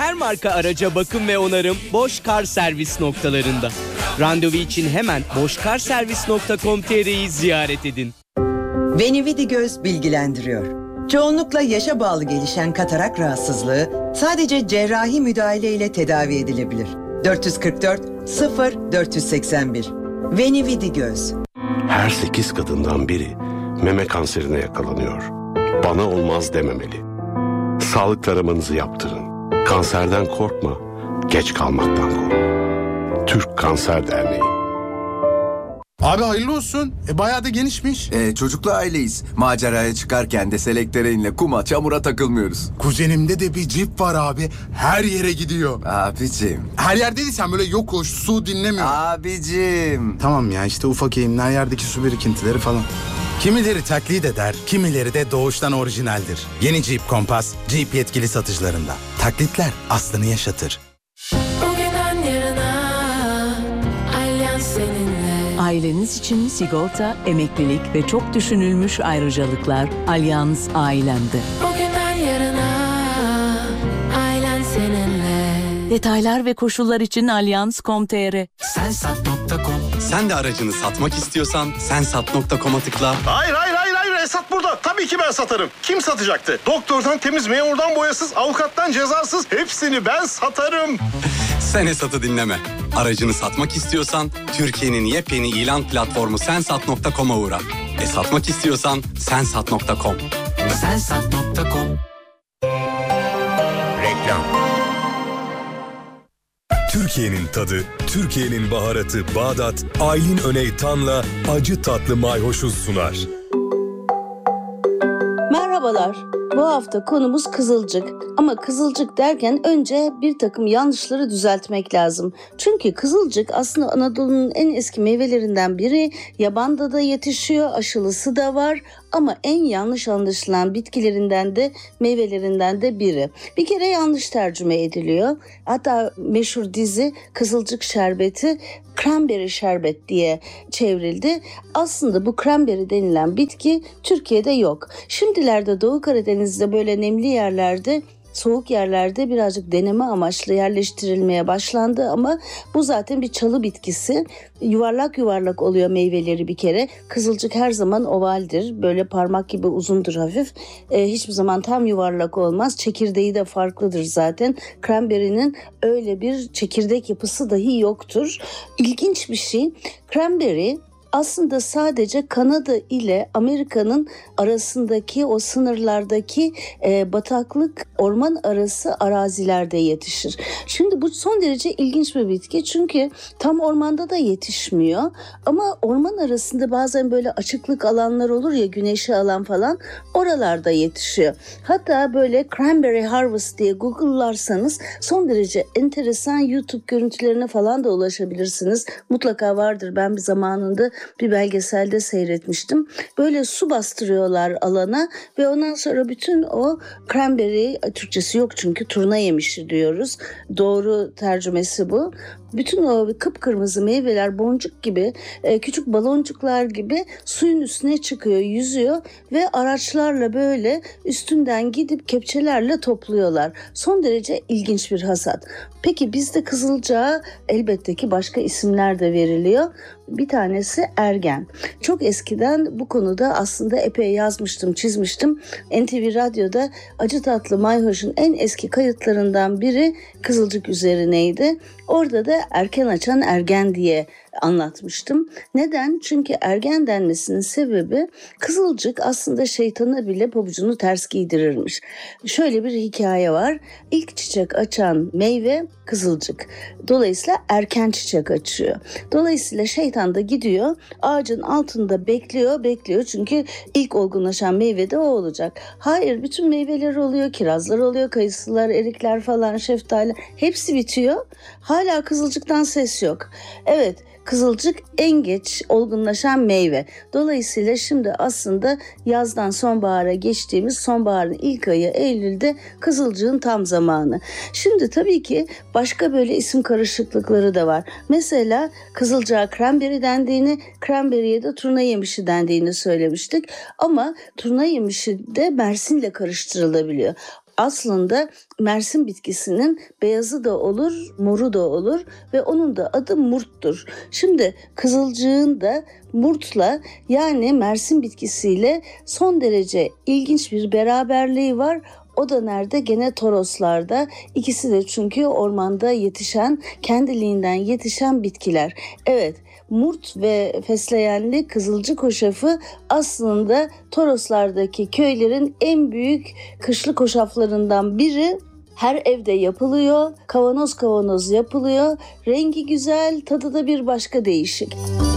her marka araca bakım ve onarım Boş Kar Servis noktalarında. Randevu için hemen boşkarservis.com.tr'yi ziyaret edin. Venividi Göz bilgilendiriyor. Çoğunlukla yaşa bağlı gelişen katarak rahatsızlığı sadece cerrahi müdahale ile tedavi edilebilir. 444 0481 Venividi Göz. Her 8 kadından biri meme kanserine yakalanıyor. Bana olmaz dememeli. Sağlık taramanızı yaptırın. Kanserden korkma, geç kalmaktan kork. Türk Kanser Derneği. Abi hayırlı olsun. Bayağı da genişmiş. Çocuklu aileyiz. Maceraya çıkarken de selektöreinle kuma çamura takılmıyoruz. Kuzenimde de bir cip var abi. Her yere gidiyor. Abicim. Her yerdeysen böyle yokuş, su dinlemiyor. Abicim. Tamam ya işte ufak eğimler, yerdeki su birikintileri falan. Kimileri taklit eder, kimileri de doğuştan orijinaldir. Yeni Jeep Compass, Jeep yetkili satıcılarında. Taklitler aslını yaşatır. Aileniz için sigorta, emeklilik ve çok düşünülmüş ayrıcalıklar Allianz Ailem'de. Bugünden yarına ailen seninle. Detaylar ve koşullar için Allianz.com.tr. Sensat.com. Sen de aracını satmak istiyorsan Sensat.com'a tıkla. Hayır, Esat burada. Tabii ki ben satarım. Kim satacaktı? Doktordan temiz, memurdan boyasız, avukattan cezasız hepsini ben satarım. Sen Esat'ı dinleme. Aracını satmak istiyorsan Türkiye'nin yepyeni ilan platformu Sensat.com'a uğra. Satmak istiyorsan Sensat.com. Sensat.com. Reklam. Türkiye'nin tadı, Türkiye'nin baharatı Bağdat, Aylin Öney Tan'la acı tatlı mayhoşu sunar. Merhabalar. Bu hafta konumuz kızılcık. Ama kızılcık derken önce bir takım yanlışları düzeltmek lazım. Çünkü kızılcık aslında Anadolu'nun en eski meyvelerinden biri. Yabanda da yetişiyor, aşılısı da var. Ama en yanlış anlaşılan bitkilerinden de meyvelerinden de biri. Bir kere yanlış tercüme ediliyor. Hatta meşhur dizi Kızılcık Şerbeti cranberry şerbet diye çevrildi. Aslında bu cranberry denilen bitki Türkiye'de yok. Şimdilerde Doğu Karadeniz'de böyle nemli yerlerde, soğuk yerlerde birazcık deneme amaçlı yerleştirilmeye başlandı ama bu zaten bir çalı bitkisi. Yuvarlak yuvarlak oluyor meyveleri bir kere. Kızılcık her zaman ovaldir. Böyle parmak gibi uzundur hafif. Hiçbir zaman tam yuvarlak olmaz. Çekirdeği de farklıdır zaten. Cranberry'nin öyle bir çekirdek yapısı dahi yoktur. İlginç bir şey. Cranberry aslında sadece Kanada ile Amerika'nın arasındaki o sınırlardaki bataklık orman arası arazilerde yetişir. Şimdi bu son derece ilginç bir bitki çünkü tam ormanda da yetişmiyor ama orman arasında bazen böyle açıklık alanlar olur ya, güneşi alan falan, oralarda yetişiyor. Hatta böyle cranberry harvest diye Google'larsanız son derece enteresan YouTube görüntülerine falan da ulaşabilirsiniz. Mutlaka vardır, ben bir zamanında bir belgeselde seyretmiştim. Böyle su bastırıyorlar alana ve ondan sonra bütün o cranberry, Türkçesi yok çünkü turna yemişi diyoruz. Doğru tercümesi bu. Bütün o kıpkırmızı meyveler boncuk gibi, küçük baloncuklar gibi suyun üstüne çıkıyor, yüzüyor ve araçlarla böyle üstünden gidip kepçelerle topluyorlar. Son derece ilginç bir hasat. Peki bizde kızılcağa elbette ki başka isimler de veriliyor. Bir tanesi ergen. Çok eskiden bu konuda aslında epey yazmıştım, çizmiştim. NTV Radyo'da Acı Tatlı Mayhoş'un en eski kayıtlarından biri kızılcık üzerineydi. Orada da erken açan ergen diye anlatmıştım. Neden? Çünkü ergen denmesinin sebebi kızılcık aslında şeytana bile pabucunu ters giydirirmiş. Şöyle bir hikaye var. İlk çiçek açan meyve kızılcık. Dolayısıyla erken çiçek açıyor. Dolayısıyla şeytan da gidiyor ağacın altında bekliyor çünkü ilk olgunlaşan meyve de o olacak. Hayır, bütün meyveler oluyor, kirazlar oluyor, kayısılar, erikler falan, şeftali, hepsi bitiyor. Hala kızılcıktan ses yok. Evet, kızılcık en geç olgunlaşan meyve. Dolayısıyla şimdi aslında yazdan sonbahara geçtiğimiz sonbaharın ilk ayı Eylül'de kızılcığın tam zamanı. Şimdi tabii ki başka böyle isim karışıklıkları da var. Mesela kızılcığa cranberry dendiğini, cranberry'e de turna yemişi dendiğini söylemiştik. Ama turna yemişi de Mersin'le karıştırılabiliyor. aslında Mersin bitkisinin beyazı da olur, moru da olur ve onun da adı murttur. Şimdi kızılcığın da murtla yani Mersin bitkisiyle son derece ilginç bir beraberliği var. O da nerede? Gene Toroslarda. İkisi de çünkü ormanda yetişen, kendiliğinden yetişen bitkiler. Evet, murt ve fesleğenli kızılcık hoşafı aslında Toroslardaki köylerin en büyük kışlık hoşaflarından biri. Her evde yapılıyor, kavanoz kavanoz yapılıyor. Rengi güzel, tadı da bir başka değişik.